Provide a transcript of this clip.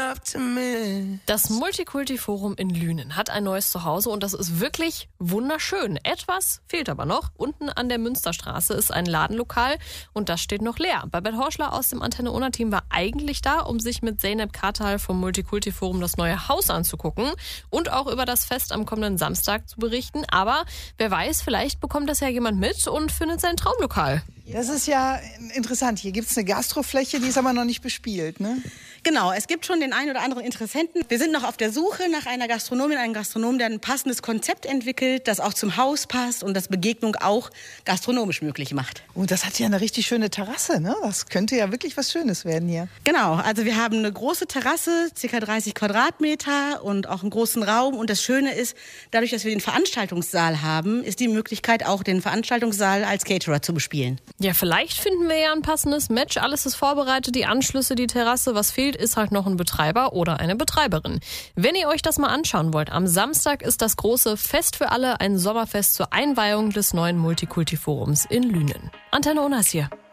Das Multikulti-Forum in Lünen hat ein neues Zuhause und das ist wirklich wunderschön. Etwas fehlt aber noch. Unten an der Münsterstraße ist ein Ladenlokal und das steht noch leer. Babette Horschler aus dem Antenne-Unna-Team war eigentlich da, um sich mit Zeynep Kartal vom Multikulti-Forum das neue Haus anzugucken und auch über das Fest am kommenden Samstag zu berichten. Aber wer weiß, vielleicht bekommt das ja jemand mit und findet sein Traumlokal. Das ist ja interessant. Hier gibt es eine Gastrofläche, die ist aber noch nicht bespielt, ne? Genau, es gibt schon den einen oder anderen Interessenten. Wir sind noch auf der Suche nach einer Gastronomin, einem Gastronom, der ein passendes Konzept entwickelt, das auch zum Haus passt und das Begegnung auch gastronomisch möglich macht. Oh, das hat ja eine richtig schöne Terrasse, ne? Das könnte ja wirklich was Schönes werden hier. Genau, also wir haben eine große Terrasse, ca. 30 Quadratmeter und auch einen großen Raum. Und das Schöne ist, dadurch, dass wir den Veranstaltungssaal haben, ist die Möglichkeit, auch den Veranstaltungssaal als Caterer zu bespielen. Ja, vielleicht finden wir ja ein passendes Match. Alles ist vorbereitet, die Anschlüsse, die Terrasse. Was fehlt, ist halt noch ein Betreiber oder eine Betreiberin. Wenn ihr euch das mal anschauen wollt, am Samstag ist das große Fest für alle, ein Sommerfest zur Einweihung des neuen Multikulti-Forums in Lünen. Antenne Unna ist hier.